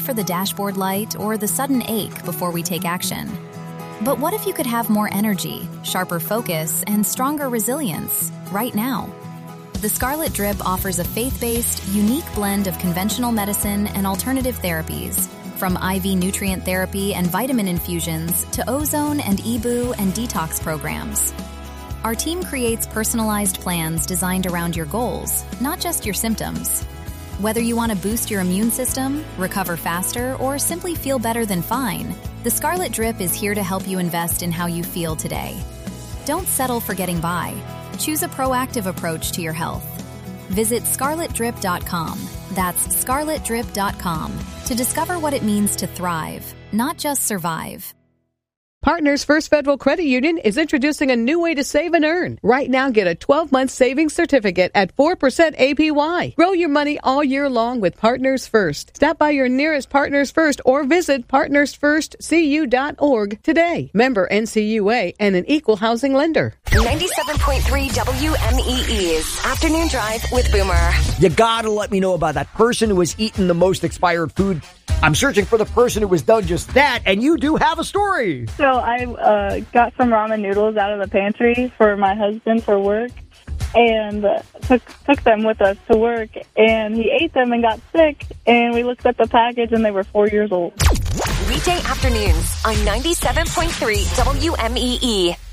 for the dashboard light or the sudden ache before we take action. But what if you could have more energy, sharper focus, and stronger resilience right now? The Scarlet Drip offers a faith-based, unique blend of conventional medicine and alternative therapies, from IV nutrient therapy and vitamin infusions to ozone and EBOO and detox programs. Our team creates personalized plans designed around your goals, not just your symptoms. Whether you want to boost your immune system, recover faster, or simply feel better than fine, the Scarlet Drip is here to help you invest in how you feel today. Don't settle for getting by. Choose a proactive approach to your health. Visit scarletdrip.com. That's scarletdrip.com to discover what it means to thrive, not just survive. Partners First Federal Credit Union is introducing a new way to save and earn. Right now, get a 12-month savings certificate at 4% APY. Grow your money all year long with Partners First. Stop by your nearest Partners First or visit partnersfirstcu.org today. Member NCUA and an equal housing lender. 97.3 WMEE's Afternoon Drive with Boomer. You gotta let me know about that person who has eaten the most expired food. I'm searching for the person who has done just that, and you do have a story. So I got some ramen noodles out of the pantry for my husband for work, and took them with us to work, and he ate them and got sick, and we looked at the package, and they were 4 years old. Weekday afternoons on 97.3 WMEE.